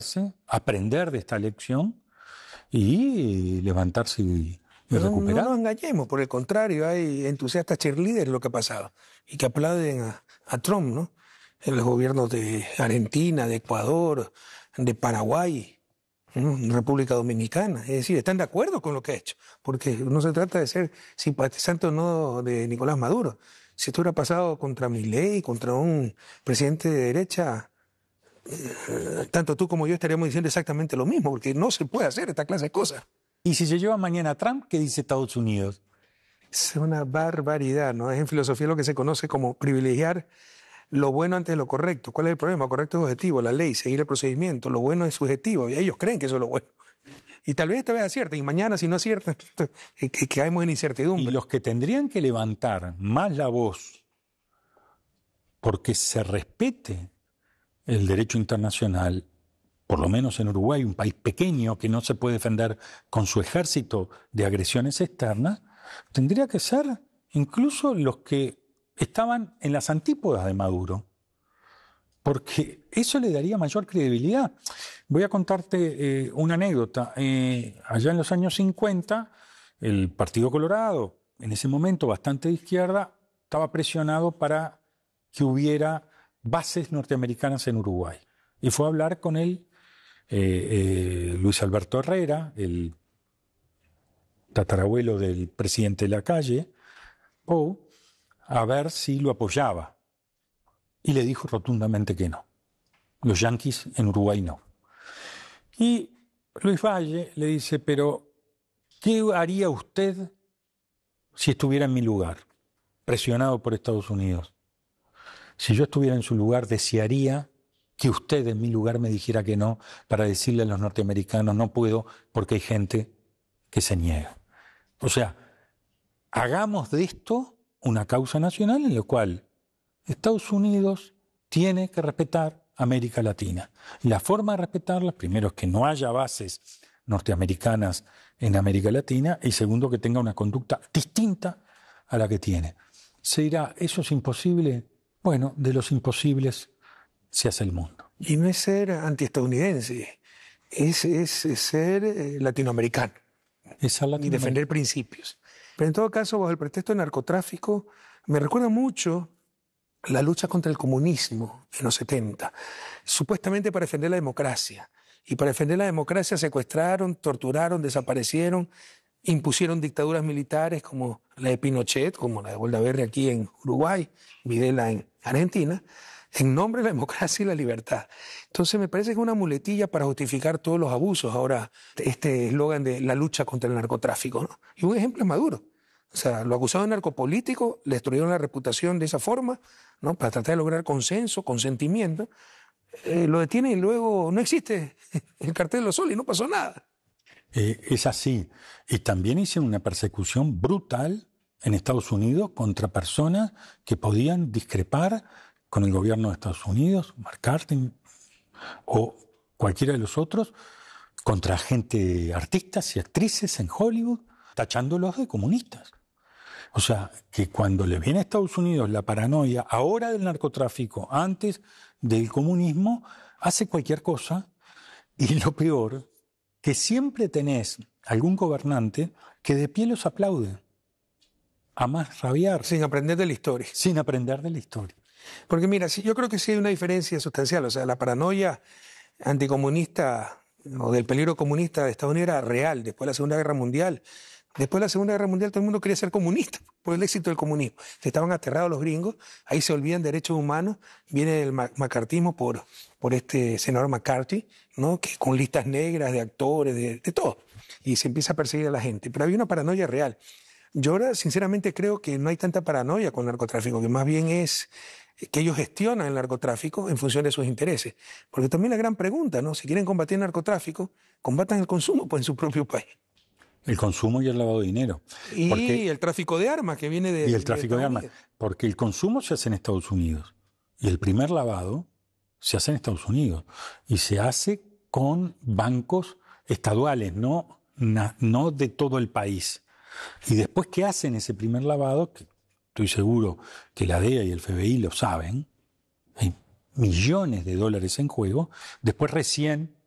aprender de esta lección y levantarse y recuperar. No nos engañemos, por el contrario, hay entusiastas cheerleaders lo que ha pasado y que aplauden a Trump, ¿no? En los gobiernos de Argentina, de Ecuador, de Paraguay, ¿no? República Dominicana. Es decir, están de acuerdo con lo que ha hecho, porque no se trata de ser simpatizante o no de Nicolás Maduro. Si esto hubiera pasado contra Milei, contra un presidente de derecha, tanto tú como yo estaríamos diciendo exactamente lo mismo, porque no se puede hacer esta clase de cosas. Y si se lleva mañana a Trump, ¿qué dice Estados Unidos? Es una barbaridad, ¿no? Es en filosofía lo que se conoce como privilegiar lo bueno antes de lo correcto. ¿Cuál es el problema? Lo correcto es objetivo, la ley, seguir el procedimiento. Lo bueno es subjetivo y ellos creen que eso es lo bueno. Y tal vez esta vez acierten y mañana si no aciertan, que caemos en incertidumbre. Y los que tendrían que levantar más la voz porque se respete el derecho internacional, por lo menos en Uruguay, un país pequeño que no se puede defender con su ejército de agresiones externas, tendría que ser incluso los que estaban en las antípodas de Maduro, porque eso le daría mayor credibilidad. Voy a contarte una anécdota. Allá en los años 50, el Partido Colorado, en ese momento bastante de izquierda, estaba presionado para que hubiera bases norteamericanas en Uruguay. Y fue a hablar con él Luis Alberto Herrera, el tatarabuelo del presidente de Lacalle, a ver si lo apoyaba. Y le dijo rotundamente que no. Los yanquis en Uruguay no. Y Luis Valle le dice, pero ¿qué haría usted si estuviera en mi lugar, presionado por Estados Unidos? Si yo estuviera en su lugar, desearía que usted en mi lugar me dijera que no, para decirle a los norteamericanos, no puedo porque hay gente que se niega. O sea, hagamos de esto una causa nacional en la cual Estados Unidos tiene que respetar América Latina. Y la forma de respetarla, primero, es que no haya bases norteamericanas en América Latina, y segundo, que tenga una conducta distinta a la que tiene. Se dirá, ¿eso es imposible? Bueno, de los imposibles se hace el mundo. Y no es ser antiestadounidense, es ser latinoamericano. Y defender principios. Pero en todo caso, bajo el pretexto de narcotráfico, me recuerda mucho la lucha contra el comunismo en los 70, supuestamente para defender la democracia. Y para defender la democracia secuestraron, torturaron, desaparecieron, impusieron dictaduras militares como la de Pinochet, como la de Boldaverri aquí en Uruguay, Videla en Argentina, en nombre de la democracia y la libertad. Entonces me parece que es una muletilla para justificar todos los abusos ahora, este eslogan de la lucha contra el narcotráfico, ¿no? Y un ejemplo es Maduro. O sea, lo acusaron de narcopolítico, le destruyeron la reputación de esa forma, ¿no? Para tratar de lograr consenso, consentimiento. Lo detienen y luego no existe el cartel de los soles y no pasó nada. Es así. Y también hicieron una persecución brutal en Estados Unidos contra personas que podían discrepar con el gobierno de Estados Unidos, McCarthy o cualquiera de los otros, contra gente, artistas y actrices en Hollywood, tachándolos de comunistas. O sea, que cuando le viene a Estados Unidos la paranoia, ahora del narcotráfico, antes del comunismo, hace cualquier cosa, y lo peor, que siempre tenés algún gobernante que de pie los aplaude, a más rabiar. Sin aprender de la historia. Sin aprender de la historia. Porque mira, yo creo que sí hay una diferencia sustancial. O sea, la paranoia anticomunista o del peligro comunista de Estados Unidos era real después de la Segunda Guerra Mundial. Después de la Segunda Guerra Mundial todo el mundo quería ser comunista por el éxito del comunismo. Estaban aterrados los gringos, ahí se olvidan derechos humanos, viene el macartismo por este senador McCarthy, ¿no? Que con listas negras de actores, de todo, y se empieza a perseguir a la gente. Pero había una paranoia real. Yo ahora sinceramente creo que no hay tanta paranoia con el narcotráfico, que más bien es que ellos gestionan el narcotráfico en función de sus intereses. Porque también la gran pregunta, ¿no? Si quieren combatir el narcotráfico, combatan el consumo pues, en su propio país. El consumo y el lavado de dinero. Y el tráfico de armas que viene de... Y el tráfico de armas. Porque el consumo se hace en Estados Unidos. Y el primer lavado se hace en Estados Unidos. Y se hace con bancos estaduales, no de todo el país. Y después que hacen ese primer lavado, que estoy seguro que la DEA y el FBI lo saben, hay millones de dólares en juego, después recién